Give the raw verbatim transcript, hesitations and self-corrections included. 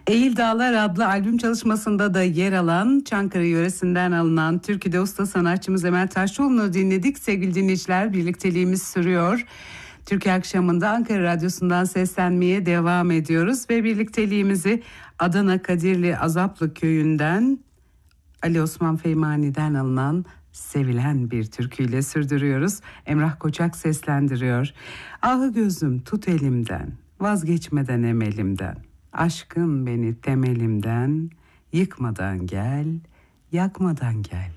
Eğil Dağlar adlı albüm çalışmasında da yer alan, Çankırı yöresinden alınan türküde usta sanatçımız Emel Taşçıoğlu'nu dinledik. Sevgili dinleyiciler, birlikteliğimiz sürüyor. Türkiye akşamında Ankara Radyosu'ndan seslenmeye devam ediyoruz ve birlikteliğimizi Adana Kadirli Azaplı köyünden Ali Osman Feymani'den alınan sevilen bir türküyle sürdürüyoruz. Emrah Koçak seslendiriyor. Ahı gözüm tut elimden, vazgeçmeden emelimden. Aşkın beni temelimden, yıkmadan gel, yakmadan gel.